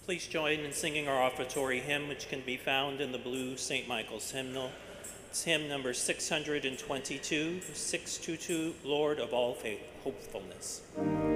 Please join in singing our offertory hymn, which can be found in the blue St. Michael's hymnal. It's hymn number 622, 622, Lord of all faith, hopefulness.